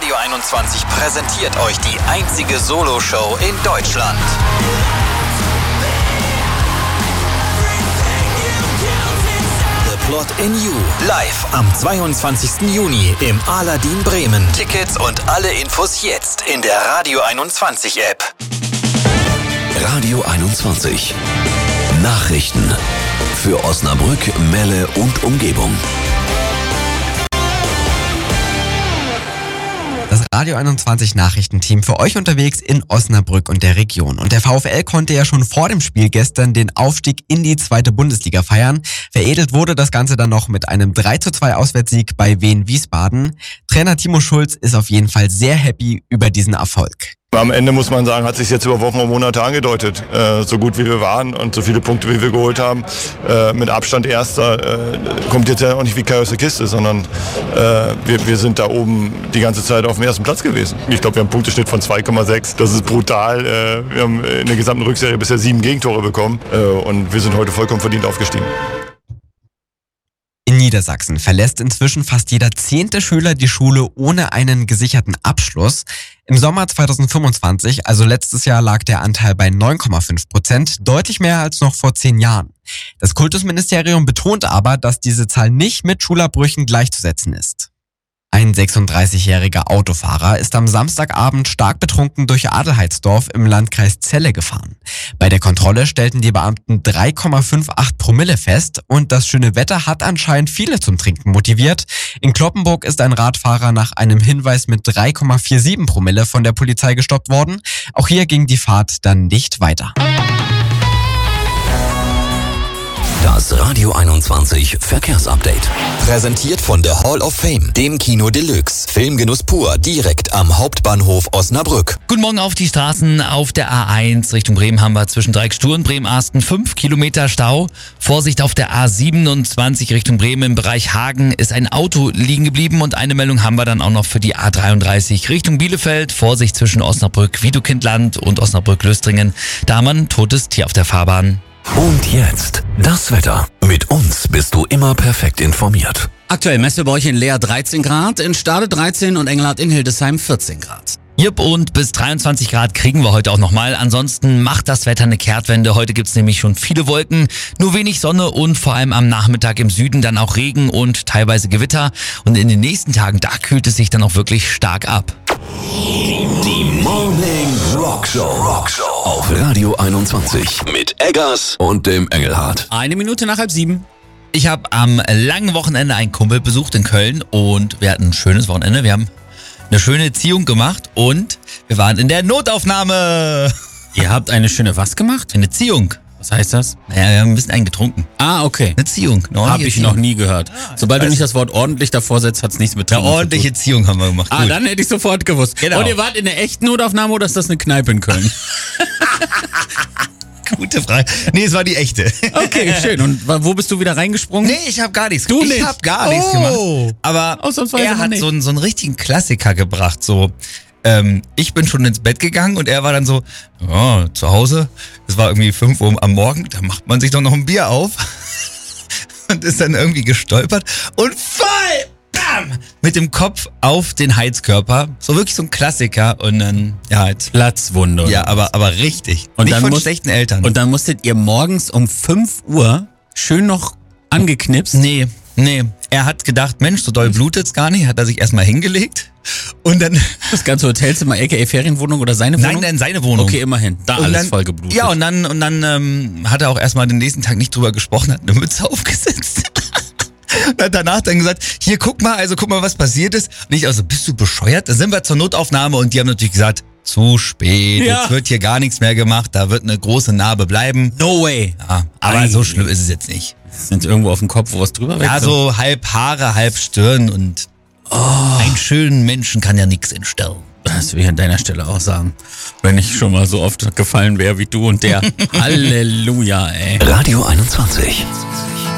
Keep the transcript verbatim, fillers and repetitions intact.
Radio einundzwanzig präsentiert euch die einzige Solo-Show in Deutschland. The Plot in You. Live am zweiundzwanzigsten Juni im Aladdin Bremen. Tickets und alle Infos jetzt in der Radio einundzwanzig App. Radio einundzwanzig. Nachrichten für Osnabrück, Melle und Umgebung. Das Radio einundzwanzig Nachrichtenteam für euch unterwegs in Osnabrück und der Region. Und der VfL konnte ja schon vor dem Spiel gestern den Aufstieg in die zweite Bundesliga feiern. Veredelt wurde das Ganze dann noch mit einem drei zu zwei Auswärtssieg bei Wien Wiesbaden. Trainer Timo Schulz ist auf jeden Fall sehr happy über diesen Erfolg. Am Ende muss man sagen, hat sich jetzt über Wochen und Monate angedeutet. Äh, so gut wie wir waren und so viele Punkte wie wir geholt haben, äh, mit Abstand Erster, äh, kommt jetzt ja auch nicht wie Chaos der Kiste, sondern äh, wir, wir sind da oben die ganze Zeit auf dem ersten Platz gewesen. Ich glaube, wir haben einen Punkteschnitt von zwei Komma sechs. Das ist brutal. Äh, wir haben in der gesamten Rückserie bisher sieben Gegentore bekommen äh, und wir sind heute vollkommen verdient aufgestiegen. In Niedersachsen verlässt inzwischen fast jeder zehnte Schüler die Schule ohne einen gesicherten Abschluss. Im Sommer zweitausendfünfundzwanzig, also letztes Jahr, lag der Anteil bei neun Komma fünf Prozent, deutlich mehr als noch vor zehn Jahren. Das Kultusministerium betont aber, dass diese Zahl nicht mit Schulabbrüchen gleichzusetzen ist. Ein sechsunddreißigjähriger Autofahrer ist am Samstagabend stark betrunken durch Adelheidsdorf im Landkreis Celle gefahren. Bei der Kontrolle stellten die Beamten drei Komma achtzehn Promille fest und das schöne Wetter hat anscheinend viele zum Trinken motiviert. In Cloppenburg ist ein Radfahrer nach einem Hinweis mit drei Komma siebenundvierzig Promille von der Polizei gestoppt worden. Auch hier ging die Fahrt dann nicht weiter. Das Radio einundzwanzig Verkehrsupdate. Präsentiert von der Hall of Fame, dem Kino Deluxe. Filmgenuss pur, direkt am Hauptbahnhof Osnabrück. Guten Morgen auf die Straßen. Auf der A eins Richtung Bremen haben wir zwischen Dreieckstur und Bremen-Arsten fünf Kilometer Stau. Vorsicht auf der A siebenundzwanzig Richtung Bremen im Bereich Hagen ist ein Auto liegen geblieben und eine Meldung haben wir dann auch noch für die A dreiunddreißig Richtung Bielefeld. Vorsicht zwischen Osnabrück-Wiedekindland und Osnabrück-Löstringen. Da haben wir ein totes Tier auf der Fahrbahn. Und jetzt das Wetter. Mit uns bist du immer perfekt informiert. Aktuell messen wir bei euch in Leer dreizehn Grad, in Stade dreizehn und Engelhardt in Hildesheim vierzehn Grad. Jupp, und bis dreiundzwanzig Grad kriegen wir heute auch nochmal. Ansonsten macht das Wetter eine Kehrtwende. Heute gibt's nämlich schon viele Wolken, nur wenig Sonne und vor allem am Nachmittag im Süden dann auch Regen und teilweise Gewitter. Und in den nächsten Tagen, da kühlt es sich dann auch wirklich stark ab. Die Morning Rock Show. Rock Show auf Radio einundzwanzig mit Eggers und dem Engelhardt. Eine Minute nach halb sieben. Ich habe am langen Wochenende einen Kumpel besucht in Köln und wir hatten ein schönes Wochenende. Wir haben eine schöne Ziehung gemacht und wir waren in der Notaufnahme. Ihr habt eine schöne was gemacht? Eine Ziehung. Was heißt das? Naja, wir haben ein bisschen eingetrunken. Ah, okay. Eine Ziehung. Habe ich noch nie gehört. Sobald du nicht das Wort ordentlich davor setzt, hat's nichts mit Eine ordentliche Ziehung haben wir gemacht. Ah, Gut. dann hätte ich sofort gewusst. Genau. Und ihr wart in der echten Notaufnahme oder ist das eine Kneipe in Köln? Gute Frage. Nee, es war die echte. Okay, schön. Und wo bist du wieder reingesprungen? Nee, ich habe gar nichts Du gemacht. nicht? Ich habe gar nichts Oh. gemacht. Aber Ausnahmsweise er mal hat nicht. so einen, so einen richtigen Klassiker gebracht. So, ähm, ich bin schon ins Bett gegangen und er war dann so, oh, zu Hause, es war irgendwie fünf Uhr am Morgen, da macht man sich doch noch ein Bier auf und ist dann irgendwie gestolpert und voll, bam, mit dem Kopf auf den Heizkörper. So wirklich so ein Klassiker und dann, ja, halt. Platzwunde. Ja, aber, aber richtig. Und Nicht dann von muss- schlechten Eltern. Und dann musstet ihr morgens um fünf Uhr schön noch angeknipst. Nee, nee. Er hat gedacht, Mensch, so doll blutet's gar nicht. Hat er sich erstmal hingelegt. Und dann... Das ganze Hotelzimmer, aka Ferienwohnung oder seine Nein, Wohnung? nein, seine Wohnung. Okay, immerhin. Da Und alles dann, voll geblutet. Ja, und dann, und dann ähm, hat er auch erstmal den nächsten Tag nicht drüber gesprochen, hat eine Mütze aufgesetzt. Und hat danach dann gesagt, hier, guck mal, also guck mal, was passiert ist. Und ich also, bist du bescheuert? Da sind wir zur Notaufnahme und die haben natürlich gesagt, zu spät, Ja. jetzt wird hier gar nichts mehr gemacht, da wird eine große Narbe bleiben. No way. Ja, aber Ei. so schlimm ist es jetzt nicht. Sind irgendwo auf dem Kopf, wo was drüber weg Ja, ist? so halb Haare, halb Stirn und einen schönen Menschen kann ja nichts entstellen. Das will ich an deiner Stelle auch sagen. Wenn ich schon mal so oft gefallen wäre wie du und der. Halleluja, ey. Radio einundzwanzig.